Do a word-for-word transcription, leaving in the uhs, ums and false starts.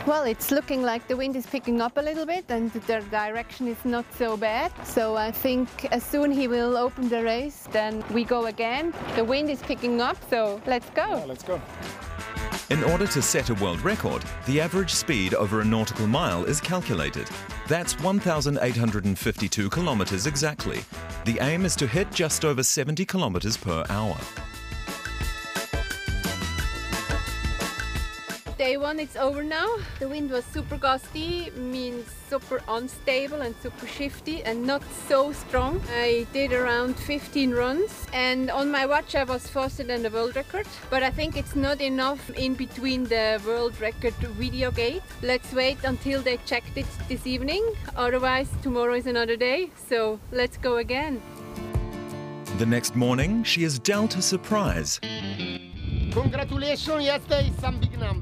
Well, it's looking like the wind is picking up a little bit and the direction is not so bad. So I think as soon he will open the race, then we go again. The wind is picking up, so let's go. Yeah, let's go. In order to set a world record, the average speed over a nautical mile is calculated. That's one thousand eight hundred fifty-two kilometers exactly. The aim is to hit just over seventy kilometers per hour. Day one, it's over now. The wind was super gusty, means super unstable and super shifty and not so strong. I did around fifteen runs and on my watch I was faster than the world record. But I think it's not enough in between the world record video gate. Let's wait until they checked it this evening. Otherwise, tomorrow is another day. So let's go again. The next morning, she is dealt a surprise. Congratulations, yesterday is some big number.